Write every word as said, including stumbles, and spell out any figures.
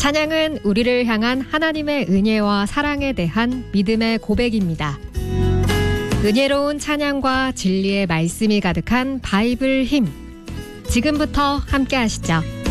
찬양은 우리를 향한 하나님의 은혜와 사랑에 대한 믿음의 고백입니다. 은혜로운 찬양과 진리의 말씀이 가득한 바이블 힘. 지금부터 함께 하시죠.